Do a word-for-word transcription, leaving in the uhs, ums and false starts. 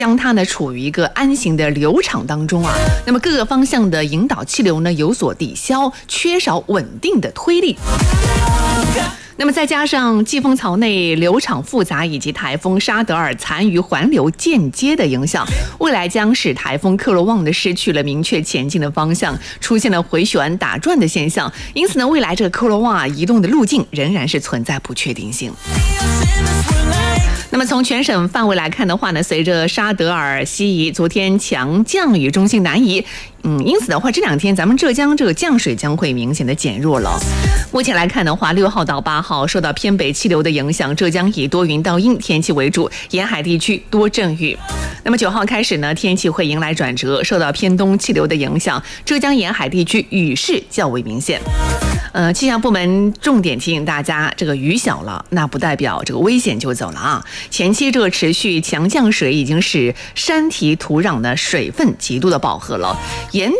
将它呢处于一个安行的流场当中啊，那么各个方向的引导气流呢有所抵消，缺少稳定的推力。那么再加上季风槽内流场复杂，以及台风沙德尔残余环流间接的影响，未来将使台风克罗旺的失去了明确前进的方向，出现了回旋打转的现象。因此呢，未来这个克罗旺啊移动的路径仍然是存在不确定性。那么从全省范围来看的话呢，随着沙德尔西移，昨天强降雨中心南移，嗯，因此的话，这两天咱们浙江这个降水将会明显的减弱了。目前来看的话，六号到八号受到偏北气流的影响，浙江以多云到阴天气为主，沿海地区多阵雨。那么九号开始呢，天气会迎来转折，受到偏东气流的影响，浙江沿海地区雨势较为明显。呃，气象部门重点提醒大家，这个雨小了，那不代表这个危险就走了啊。前期这个持续强降水已经使山体土壤的水分极度的饱和了，沿